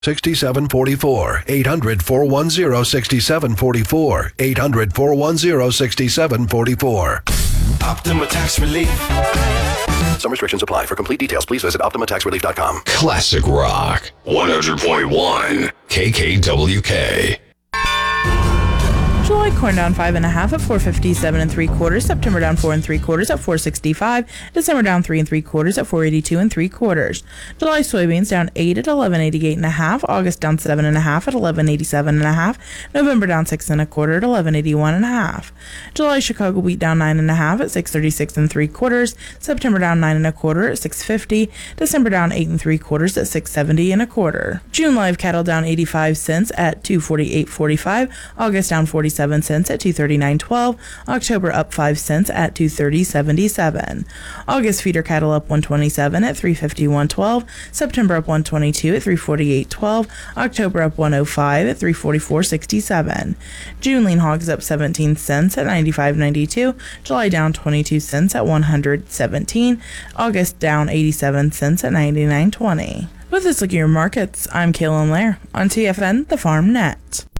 6744. 800-410-6744. 800-410-6744. Optima Tax Relief. Some restrictions apply. For complete details, please visit OptimaTaxRelief.com. Classic Rock 100.1 KKWK. July corn down 5.5 at 457 3/4. September down 4 3/4 at 465. December down 3 3/4 at 482 3/4. July soybeans down 8 at 1188.5. August down 7.5 at 1187.5. November down 6 1/4 at 1181.5. July Chicago wheat down 9.5 at 636 3/4. September down 9 1/4 at 650. December down 8 3/4 at 670 1/4. June live cattle down 85 cents at 248.45. August down 47 cents at 239.12. October up 5 cents at 230.77. August feeder cattle up 127 at 351.12. September up 122 at 348.12. October up 105 at 344.67. June lean hogs up 17 cents at 95.92. July down 22 cents at 117. August down 87 cents at 99.20. With this look at your markets, I'm Kaylin Lair on TFN, the Farm Net.